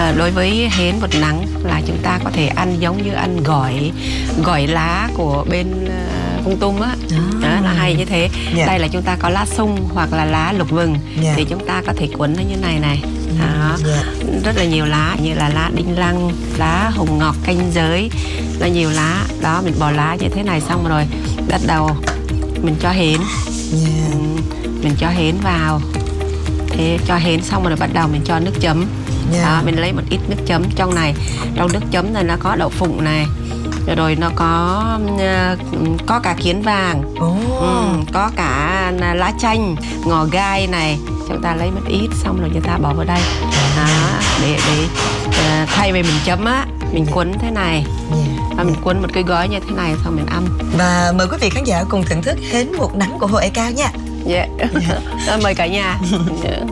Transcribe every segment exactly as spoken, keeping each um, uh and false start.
À, đối với hến bột nắng là chúng ta có thể ăn giống như ăn gỏi gỏi lá của bên uh, Kon Tum á, đó. Đó, nó hay như thế. Yeah. Đây là chúng ta có lá sung hoặc là lá lục vừng, yeah. Thì chúng ta có thể cuốn nó như này này. Đó. Yeah. Rất là nhiều lá, như là lá đinh lăng, lá hồng ngọc, canh giới, là nhiều lá. Đó, mình bỏ lá như thế này xong rồi bắt đầu mình cho hến, yeah. Mình cho hến vào. Thế cho hến xong rồi bắt đầu mình cho nước chấm. Yeah. Đó, mình lấy một ít nước chấm trong này. Trong nước chấm này nó có đậu phụng này, rồi nó có có cả kiến vàng, oh. ừ, có cả lá chanh, ngò gai này. Chúng ta lấy một ít xong rồi chúng ta bỏ vào đây. Đó, để để uh, thay vì mình chấm á, mình cuốn thế này, yeah. Và mình cuốn một cái gói như thế này xong mình ăn. Và mời quý vị khán giả cùng thưởng thức hến bột nắng của Hồ Ê Cao nha. Yeah. Yeah. Mời cả nhà. Yeah.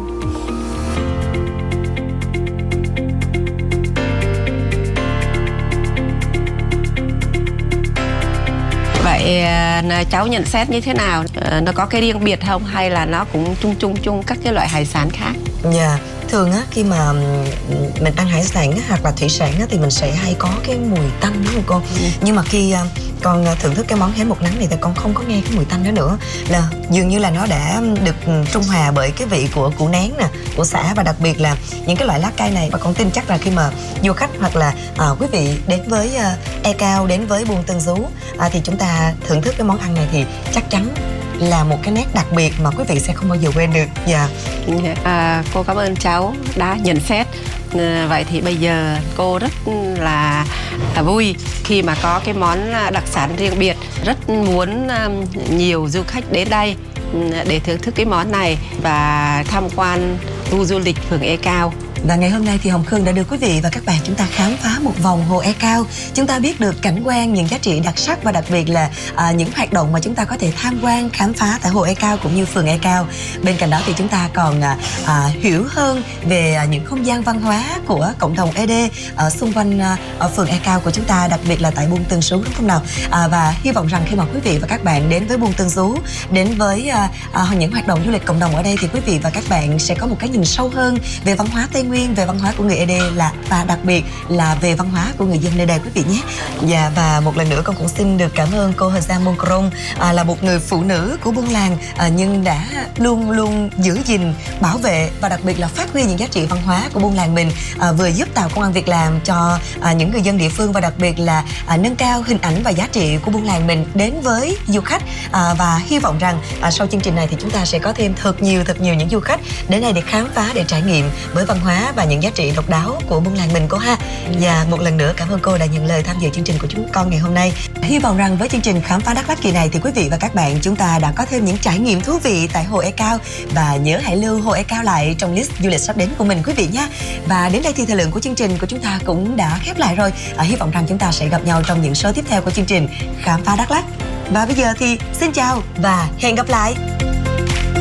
Vậy cháu nhận xét như thế nào? Nó có cái riêng biệt không hay là nó cũng chung chung chung các cái loại hải sản khác? Dạ, yeah. Thường á, khi mà mình ăn hải sản á, hoặc là thủy sản á, thì mình sẽ hay có cái mùi tanh đúng không cô? Ừ. Nhưng mà khi con thưởng thức cái món hến bột nắng này thì con không có nghe cái mùi tanh đó nữa, là dường như là nó đã được trung hòa bởi cái vị của củ nén nè, của sả, và đặc biệt là những cái loại lá cây này. Và con tin chắc là khi mà du khách hoặc là à, quý vị đến với uh, Ê Cao, đến với Buôn Tân Sú à, thì chúng ta thưởng thức cái món ăn này thì chắc chắn là một cái nét đặc biệt mà quý vị sẽ không bao giờ quên được. Dạ. Yeah. À, cô cảm ơn cháu đã nhận xét. À, vậy thì bây giờ cô rất là à, vui khi mà có cái món đặc sản riêng biệt. Rất muốn um, nhiều du khách đến đây um, để thưởng thức cái món này và tham quan khu du lịch phường Ê Cao. Và ngày hôm nay thì Hồng Khương đã đưa quý vị và các bạn chúng ta khám phá một vòng Hồ Ê Cao. Chúng ta biết được cảnh quan, những giá trị đặc sắc và đặc biệt là à, những hoạt động mà chúng ta có thể tham quan, khám phá tại Hồ Ê Cao cũng như phường Ê Cao. Bên cạnh đó thì chúng ta còn à, à, hiểu hơn về à, những không gian văn hóa của cộng đồng Ê Đê ở xung quanh à, ở phường Ê Cao của chúng ta, đặc biệt là tại Buôn Tân Sú, đúng không nào? À, và hy vọng rằng khi mà quý vị và các bạn đến với Buôn Tân Sú, đến với à, à, những hoạt động du lịch cộng đồng ở đây thì quý vị và các bạn sẽ có một cái nhìn sâu hơn về văn hóa Tây Nguyên, về văn hóa của người Ê Đê là và đặc biệt là về văn hóa của người dân nơi đây quý vị nhé. Dạ, và một lần nữa con cũng xin được cảm ơn cô Hờ Giang Môn Krong, à, là một người phụ nữ của buôn làng à, nhưng đã luôn luôn giữ gìn, bảo vệ và đặc biệt là phát huy những giá trị văn hóa của buôn làng mình, à, vừa giúp tạo công ăn việc làm cho à, những người dân địa phương và đặc biệt là à, nâng cao hình ảnh và giá trị của buôn làng mình đến với du khách, à, và hy vọng rằng à, sau chương trình này thì chúng ta sẽ có thêm thật nhiều thật nhiều những du khách đến đây để khám phá, để trải nghiệm với văn hóa và những giá trị độc đáo của buôn làng mình cô ha. Và một lần nữa cảm ơn cô đã nhận lời tham dự chương trình của chúng con ngày hôm nay. Hy vọng rằng với chương trình khám phá Đắk Lắk kỳ này thì quý vị và các bạn chúng ta đã có thêm những trải nghiệm thú vị tại Hồ Ê Cao, và nhớ hãy lưu Hồ Ê Cao lại trong list du lịch sắp đến của mình quý vị nhé. Và đến đây thì thời lượng của chương trình của chúng ta cũng đã khép lại rồi. À, hy vọng rằng chúng ta sẽ gặp nhau trong những số tiếp theo của chương trình khám phá Đắk Lắk. Và bây giờ thì xin chào và hẹn gặp lại.